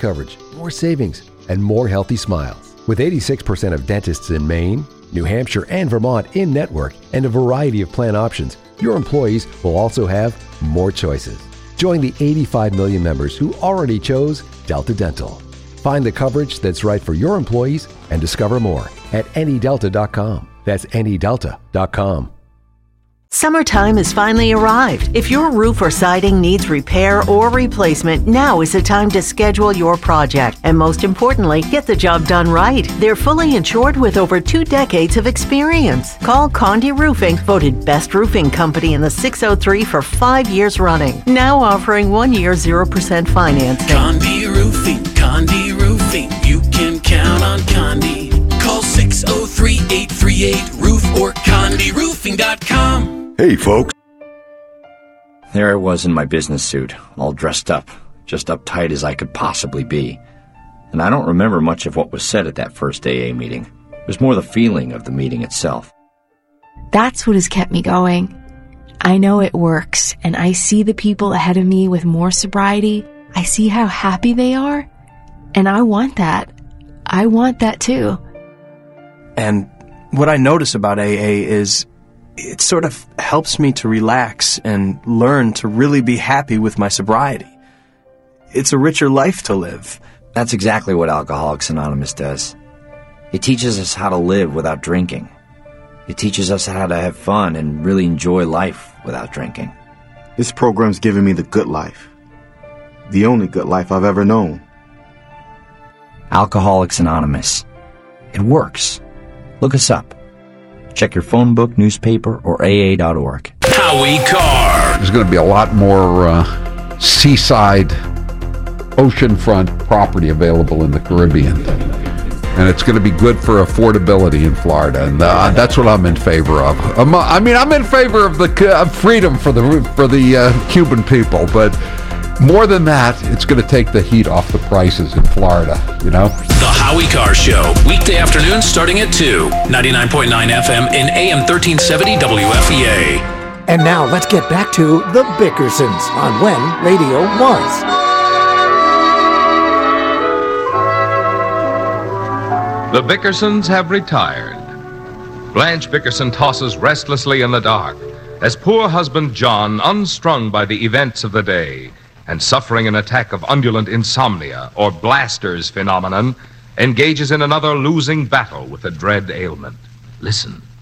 coverage, more savings, and more healthy smiles. With 86% of dentists in Maine, New Hampshire, and Vermont in-network and a variety of plan options, your employees will also have more choices. Join the 85 million members who already chose Delta Dental. Find the coverage that's right for your employees and discover more at anydelta.com. That's anydelta.com. Summertime has finally arrived. If your roof or siding needs repair or replacement, now is the time to schedule your project. And most importantly, get the job done right. They're fully insured with over 2 decades of experience. Call Condé Roofing, voted best roofing company in the 603 for 5 years running. Now offering 1 year 0% financing. Condé Roofing. You can count on Condé. Call 603-838-ROOF or CondéRoofing.com. Hey, folks. There I was in my business suit, all dressed up, just uptight as I could possibly be. And I don't remember much of what was said at that first AA meeting. It was more the feeling of the meeting itself. That's what has kept me going. I know it works, and I see the people ahead of me with more sobriety. I see how happy they are, and I want that. I want that too. And what I notice about AA is it sort of helps me to relax and learn to really be happy with my sobriety. It's a richer life to live. That's exactly what Alcoholics Anonymous does. It teaches us how to live without drinking. It teaches us how to have fun and really enjoy life without drinking. This program's given me the good life. The only good life I've ever known. Alcoholics Anonymous. It works. Look us up. Check your phone book, newspaper, or AA.org. Howie Carr. There's going to be a lot more seaside, oceanfront property available in the Caribbean. And it's going to be good for affordability in Florida. And that's what I'm in favor of. I'm in favor of the freedom for the Cuban people. But more than that, it's going to take the heat off the prices in Florida, you know? The Howie Carr Show, weekday afternoons starting at 2, 99.9 FM in AM 1370 WFEA. And now let's get back to the Bickersons on When Radio Was. The Bickersons have retired. Blanche Bickerson tosses restlessly in the dark as poor husband John, unstrung by the events of the day and suffering an attack of undulant insomnia, or Blaster's phenomenon, engages in another losing battle with a dread ailment. Listen.